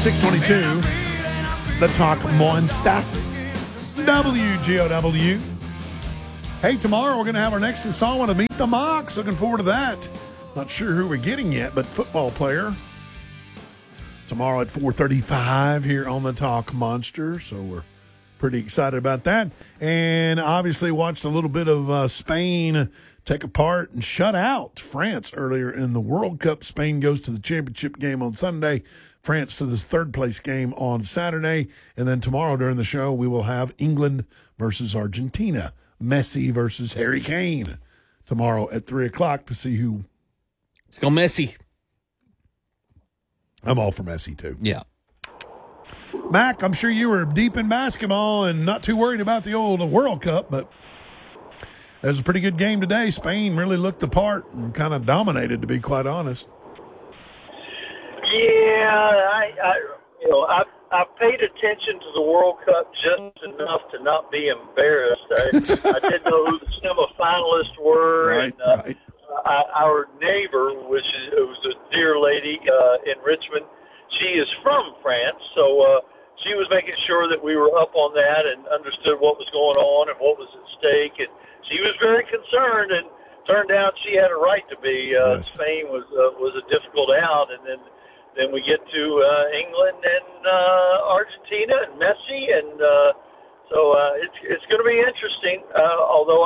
622, the Talk Monster, WGOW. Hey, tomorrow we're going to have our next installment of Meet the Mocs. Looking forward to that. Not sure who we're getting yet, but football player. Tomorrow at 4:35 here on the Talk Monster. So we're pretty excited about that. And obviously watched a little bit of Spain take apart and shut out France earlier in the World Cup. Spain goes to the championship game on Sunday. France to this third-place game on Saturday. And then tomorrow during the show, we will have England versus Argentina. Messi versus Harry Kane tomorrow at 3 o'clock to see who. Let's go Messi. I'm all for Messi, too. Yeah. Mac, I'm sure you were deep in basketball and not too worried about the old World Cup, but it was a pretty good game today. Spain really looked the part and kind of dominated, to be quite honest. Yeah, I've paid attention to the World Cup just enough to not be embarrassed. I didn't know who the semifinalists were. Right, and, right. Our neighbor, was a dear lady in Richmond, she is from France, so she was making sure that we were up on that and understood what was going on and what was at stake. And she was very concerned, and turned out she had a right to be. Yes. Spain was a difficult out, and then we get to England and Argentina and Messi, and so it's going to be interesting. Although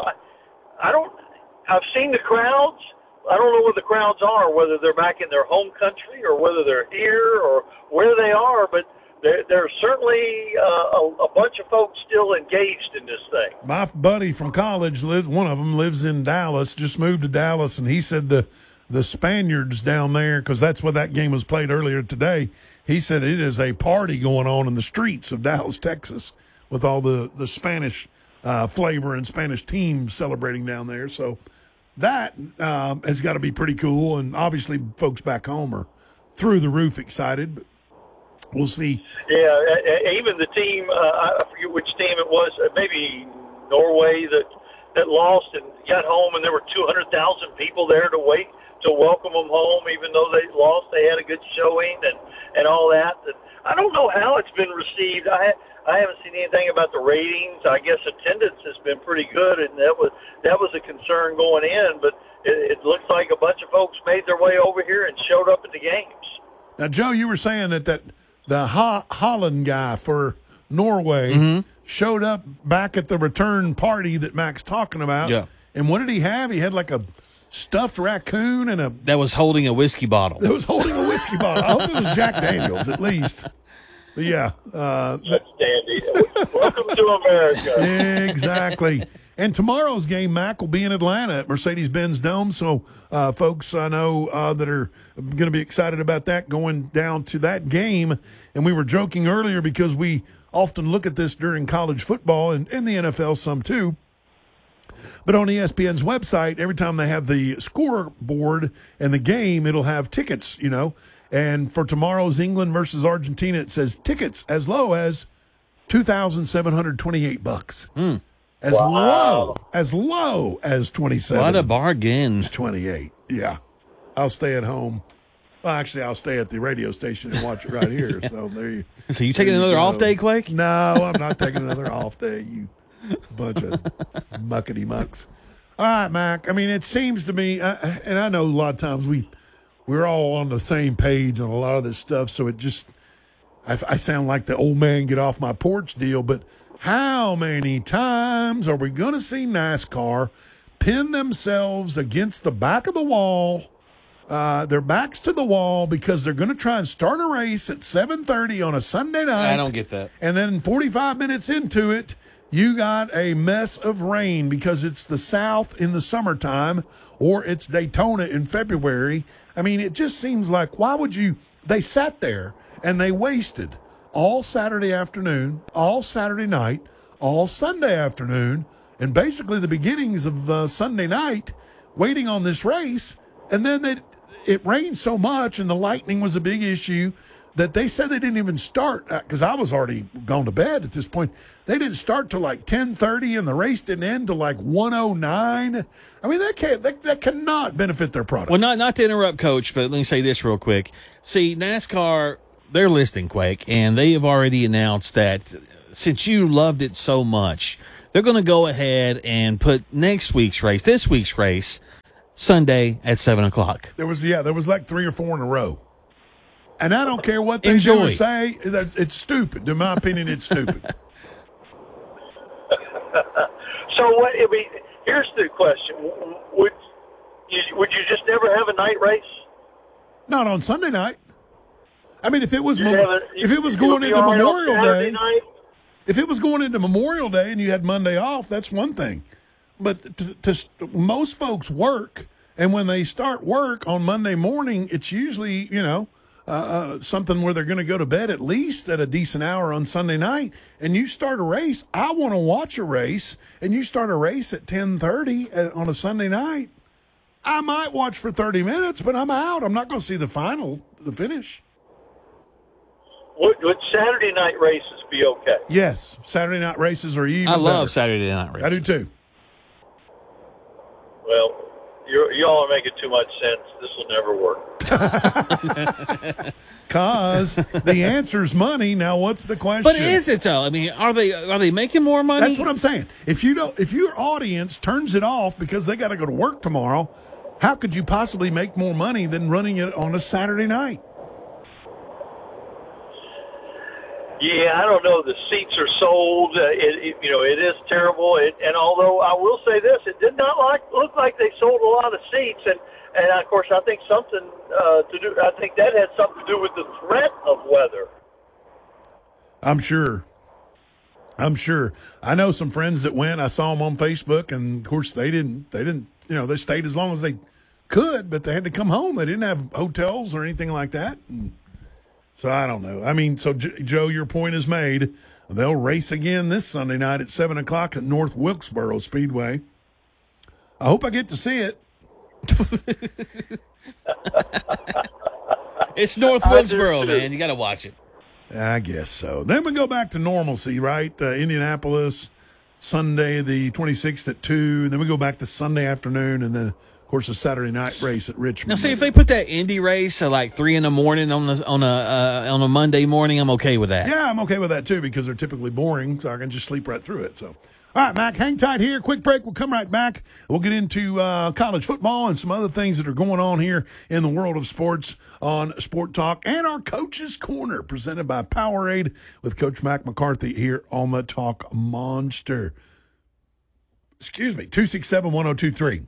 I've seen the crowds. I don't know where the crowds are, whether they're back in their home country or whether they're here or where they are, but there's certainly a bunch of folks still engaged in this thing. My buddy from college, one of them lives in Dallas, just moved to Dallas, and he said the Spaniards down there, because that's where that game was played earlier today, he said it is a party going on in the streets of Dallas, Texas, with all the Spanish flavor and Spanish teams celebrating down there. So that has got to be pretty cool, and obviously folks back home are through the roof excited, but we'll see. Yeah, even the team, I forget which team it was, maybe Norway that lost and got home, and there were 200,000 people there to welcome them home, even though they lost. They had a good showing and all that. And I don't know how it's been received. I haven't seen anything about the ratings. I guess attendance has been pretty good, and that was a concern going in. But it looks like a bunch of folks made their way over here and showed up at the games. Now, Joe, you were saying that the Holland guy for Norway showed up back at the return party that Mac's talking about. Yeah. And what did he have? He had like a stuffed raccoon and that was holding a whiskey bottle. I hope it was Jack Daniels at least. But yeah. Dandy. Welcome to America. Exactly. And tomorrow's game, Mac, will be in Atlanta at Mercedes-Benz Dome. So folks I know that are going to be excited about that, going down to that game. And we were joking earlier because we often look at this during college football and in the NFL some too. But on ESPN's website, every time they have the scoreboard and the game, it'll have tickets, And for tomorrow's England versus Argentina, it says tickets as low as $2,728. As low as 27. What a bargain. 28. Yeah. I'll stay at home. Well, actually, I'll stay at the radio station and watch it right here. So there you. So you taking another off day, Quake? No, I'm not taking another off day. You bunch of muckety mucks. All right, Mac. I mean, it seems to me, and I know a lot of times we're all on the same page on a lot of this stuff. So it just, I sound like the old man get off my porch deal. But how many times are we going to see NASCAR pin themselves against the back of the wall? Their backs to the wall because they're going to try and start a race at 7:30 on a Sunday night. I don't get that. And then 45 minutes into it, you got a mess of rain because it's the South in the summertime or it's Daytona in February. I mean, it just seems like, why would you? They sat there and they wasted all Saturday afternoon, all Saturday night, all Sunday afternoon, and basically the beginnings of Sunday night waiting on this race. And then it rained so much and the lightning was a big issue that they said they didn't even start, because I was already gone to bed at this point. They didn't start till like 10:30 and the race didn't end till like 1:09. I mean, that cannot benefit their product. Well, not to interrupt, Coach, but let me say this real quick. See, NASCAR they're listening, Quake, and they have already announced that since you loved it so much, they're going to go ahead and put this week's race, Sunday at 7:00. There was like 3 or 4 in a row. And I don't care what they Enjoy. do or say. It's stupid. In my opinion, it's stupid. So here's the question: Would you just never have a night race? Not on Sunday night. I mean, if it was Going into Memorial Day, night? if it was going into Memorial Day and you had Monday off, that's one thing. But most folks work, and when they start work on Monday morning, it's usually something where they're going to go to bed at least at a decent hour on Sunday night. And you start a race. I want to watch a race, and you start a race at 10:30 on a Sunday night. I might watch for 30 minutes, but I'm out. I'm not going to see the finish. Would Saturday night races be okay? Yes, Saturday night races are even I love better. Saturday night races. I do too. Well, y'all are making too much sense. This will never work. Cause the answer's money. Now, what's the question? But is it though? I mean, are they making more money? That's what I'm saying. If your audience turns it off because they got to go to work tomorrow, how could you possibly make more money than running it on a Saturday night? Yeah, I don't know. The seats are sold. It is terrible. And although I will say this, it did not look like they sold a lot of seats. And of course, I think something to do. I think that had something to do with the threat of weather. I'm sure. I know some friends that went. I saw them on Facebook, and of course, they didn't. They stayed as long as they could, but they had to come home. They didn't have hotels or anything like that. And so I don't know. I mean, so Joe, your point is made. They'll race again this Sunday night at 7:00 at North Wilkesboro Speedway. I hope I get to see it. It's North Wilkesboro, man. You got to watch it. I guess so. Then we go back to normalcy, right? Indianapolis, Sunday the 26th at 2. And then we go back to Sunday afternoon, and then, of course, a Saturday night race at Richmond. Now, see, if they put that Indy race at like 3 a.m. on a Monday morning, I'm okay with that. Yeah, I'm okay with that too, because they're typically boring, so I can just sleep right through it. So, all right, Mac, hang tight here. Quick break. We'll come right back. We'll get into college football and some other things that are going on here in the world of sports on Sport Talk and our Coach's Corner, presented by Powerade with Coach Mac McCarthy here on the Talk Monster. Excuse me, 267-1023.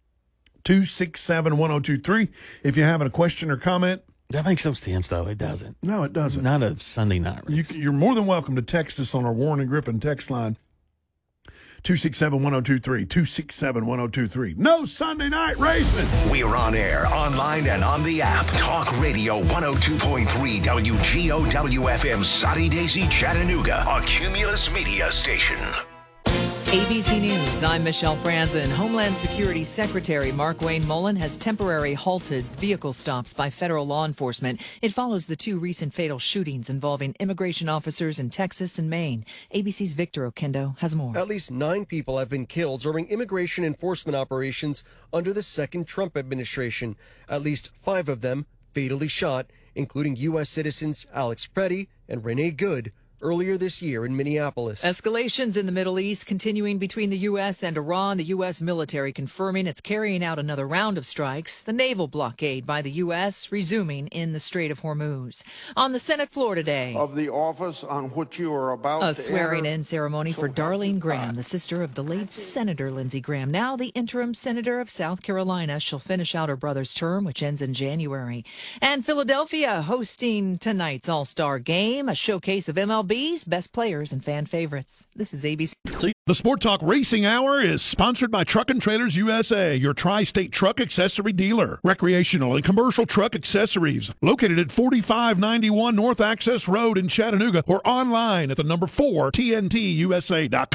267-1023. If you're having a question or comment. That makes no sense, though. It doesn't. No, it doesn't. Not a Sunday night race. You're more than welcome to text us on our Warren and Griffin text line. 267-1023. 267-1023. No Sunday night racing. We're on air, online, and on the app. Talk Radio 102.3 WGOW-FM, Soddy Daisy, Chattanooga, a Cumulus media station. ABC News, I'm Michelle Franzen. Homeland Security Secretary Mark Wayne Mullen has temporarily halted vehicle stops by federal law enforcement. It follows the 2 recent fatal shootings involving immigration officers in Texas and Maine. ABC's Victor Okendo has more. At least 9 people have been killed during immigration enforcement operations under the second Trump administration. At least 5 of them fatally shot, including U.S. citizens Alex Preddy and Renee Good, earlier this year in Minneapolis. Escalations in the Middle East continuing between the U.S. and Iran. The U.S. military confirming it's carrying out another round of strikes. The naval blockade by the U.S. resuming in the Strait of Hormuz. On the Senate floor today, of the office on which you are about to a swearing-in enter. ceremony for Darlene Graham, the sister of the late Senator Lindsey Graham, now the interim senator of South Carolina. She'll finish out her brother's term, which ends in January. And Philadelphia hosting tonight's All-Star Game, a showcase of MLB's best players and fan favorites. This is ABC. The Sport Talk Racing Hour is sponsored by Truck and Trailers USA, your tri-state truck accessory dealer. Recreational and commercial truck accessories located at 4591 North Access Road in Chattanooga or online at the number 4 TNTUSA.com.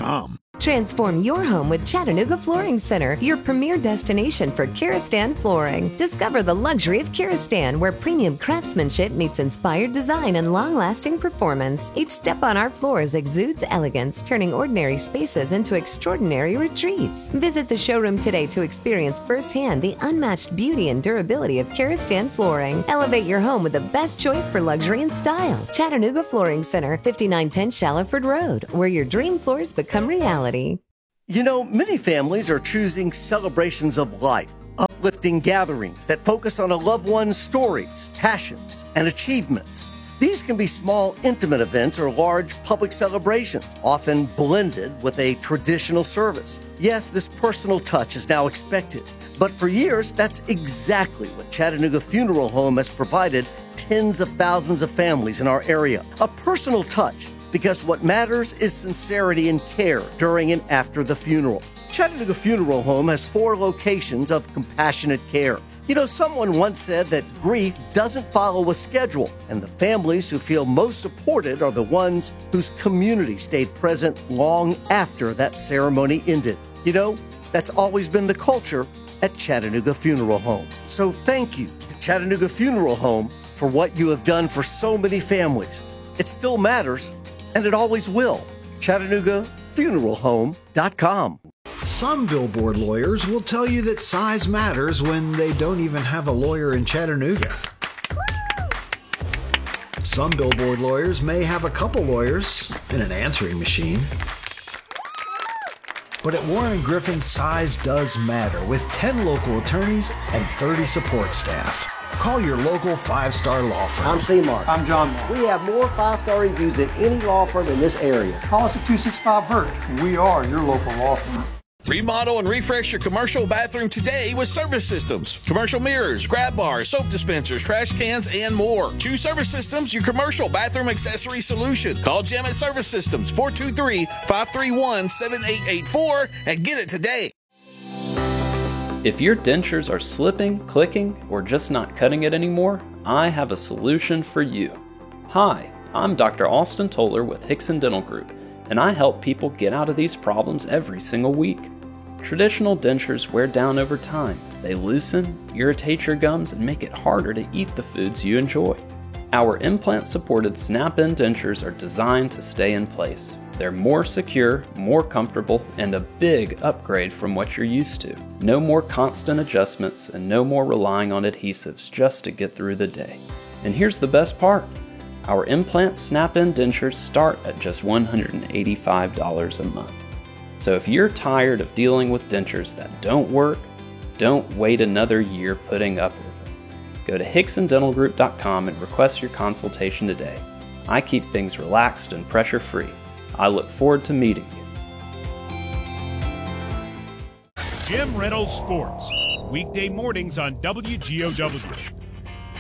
Transform your home with Chattanooga Flooring Center, your premier destination for Kiristan flooring. Discover the luxury of Kiristan, where premium craftsmanship meets inspired design and long-lasting performance. Each step on our floors exudes elegance, turning ordinary spaces into extraordinary retreats. Visit the showroom today to experience firsthand the unmatched beauty and durability of Kiristan flooring. Elevate your home with the best choice for luxury and style. Chattanooga Flooring Center, 5910 Shallowford Road, where your dream floors become reality. You know, many families are choosing celebrations of life, uplifting gatherings that focus on a loved one's stories, passions, and achievements. These can be small, intimate events or large public celebrations, often blended with a traditional service. Yes, this personal touch is now expected, but for years, that's exactly what Chattanooga Funeral Home has provided tens of thousands of families in our area. A personal touch, because what matters is sincerity and care during and after the funeral. Chattanooga Funeral Home has 4 locations of compassionate care. You know, someone once said that grief doesn't follow a schedule, and the families who feel most supported are the ones whose community stayed present long after that ceremony ended. You know, that's always been the culture at Chattanooga Funeral Home. So thank you to Chattanooga Funeral Home for what you have done for so many families. It still matters, and it always will. ChattanoogaFuneralHome.com. Some billboard lawyers will tell you that size matters when they don't even have a lawyer in Chattanooga. Some billboard lawyers may have a couple lawyers and an answering machine. But at Warren Griffin, size does matter, with 10 local attorneys and 30 support staff. Call your local 5-star law firm. I'm C-Mark. I'm John Mark. We have more 5-star reviews than any law firm in this area. Call us at 265-HURT. We are your local law firm. Remodel and refresh your commercial bathroom today with Service Systems. Commercial mirrors, grab bars, soap dispensers, trash cans, and more. Choose Service Systems, your commercial bathroom accessory solution. Call Jim at Service Systems, 423-531-7884, and get it today. If your dentures are slipping, clicking, or just not cutting it anymore, I have a solution for you. Hi, I'm Dr. Austin Toller with Hickson Dental Group, and I help people get out of these problems every single week. Traditional dentures wear down over time. They loosen, irritate your gums, and make it harder to eat the foods you enjoy. Our implant-supported snap-in dentures are designed to stay in place. They're more secure, more comfortable, and a big upgrade from what you're used to. No more constant adjustments and no more relying on adhesives just to get through the day. And here's the best part. Our implant snap-in dentures start at just $185 a month. So if you're tired of dealing with dentures that don't work, don't wait another year putting up with them. Go to HicksonDentalGroup.com and request your consultation today. I keep things relaxed and pressure-free. I look forward to meeting you. Jim Reynolds Sports, weekday mornings on WGOW.